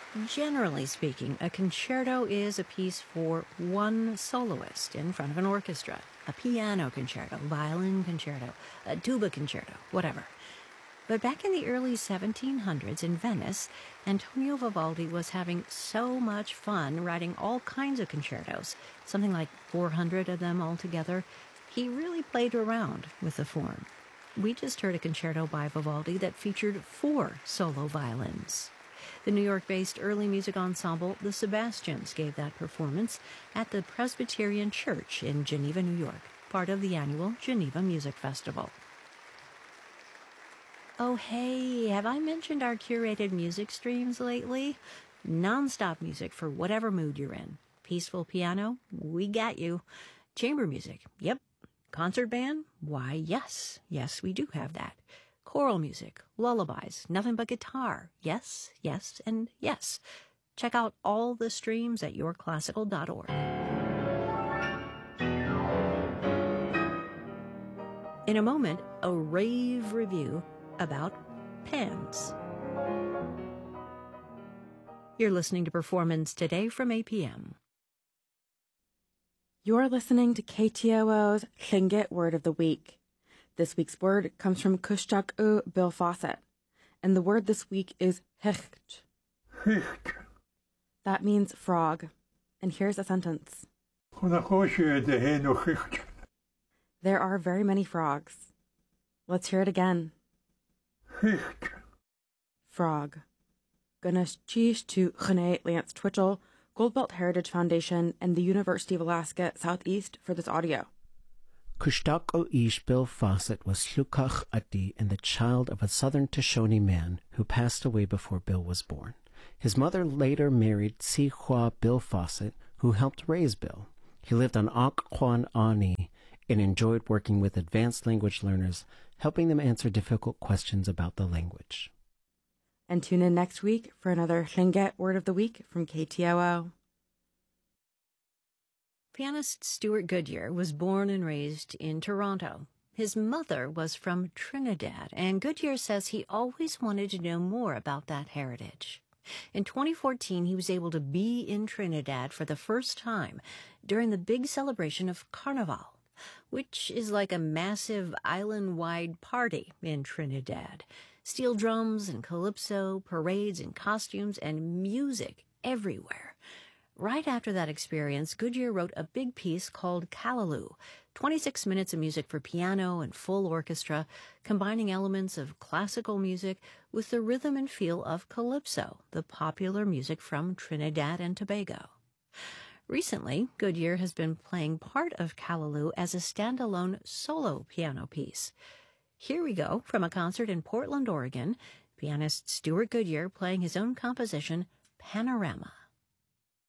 Generally speaking, a concerto is a piece for one soloist in front of an orchestra. A piano concerto, violin concerto, a tuba concerto, whatever. But back in the early 1700s in Venice, Antonio Vivaldi was having so much fun writing all kinds of concertos, something like 400 of them altogether. He really played around with the form. We just heard a concerto by Vivaldi that featured 4 solo violins. The New York-based early music ensemble, the Sebastians, gave that performance at the Presbyterian Church in Geneva, New York, part of the annual Geneva Music Festival. Oh, hey, have I mentioned our curated music streams lately? Non-stop music for whatever mood you're in. Peaceful piano? We got you. Chamber music? Yep. Concert band? Why, yes. Yes, we do have that. Choral music, lullabies, nothing but guitar. Yes, yes, and yes. Check out all the streams at yourclassical.org. In a moment, a rave review about pans. You're listening to Performance Today from APM. You're listening to KTOO's Llingit Word of the Week. This week's word comes from Cúisteach Bill Fawcett, and the word this week is hicht. Hicht. That means frog. And here's a sentence. There are very many frogs. Let's hear it again. Hicht. Frog. Gunas Cheesh to Chene Lance Twitchell, Goldbelt Heritage Foundation, and the University of Alaska Southeast for this audio. Cúisteach Ish Bill Fawcett was Llukach Adi and the child of a southern Shoshone man who passed away before Bill was born. His mother later married Sihua Bill Fawcett, who helped raise Bill. He lived on Occoquan Ani and enjoyed working with advanced language learners, helping them answer difficult questions about the language. And tune in next week for another Llingit Word of the Week from KTOO. Pianist Stuart Goodyear was born and raised in Toronto. His mother was from Trinidad, and Goodyear says he always wanted to know more about that heritage. In 2014, he was able to be in Trinidad for the first time during the big celebration of Carnival, which is like a massive island-wide party in Trinidad. Steel drums and calypso, parades and costumes, and music everywhere. Right after that experience, Goodyear wrote a big piece called Callaloo, 26 minutes of music for piano and full orchestra, combining elements of classical music with the rhythm and feel of calypso, the popular music from Trinidad and Tobago. Recently, Goodyear has been playing part of Callaloo as a standalone solo piano piece. Here we go from a concert in Portland, Oregon, pianist Stuart Goodyear playing his own composition, Panorama.